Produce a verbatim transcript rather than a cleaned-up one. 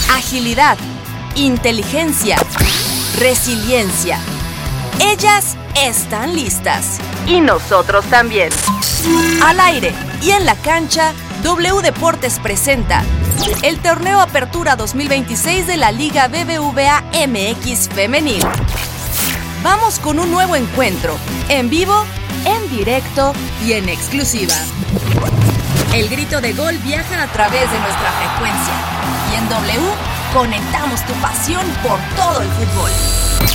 agilidad, inteligencia, resiliencia. Ellas están listas. Y nosotros también. Al aire y en la cancha, W Deportes presenta el Torneo Apertura dos mil veintiséis de la Liga B B V A M X Femenil. Vamos con un nuevo encuentro, en vivo, en directo y en exclusiva. El grito de gol viaja a través de nuestra frecuencia y en W conectamos tu pasión por todo el fútbol.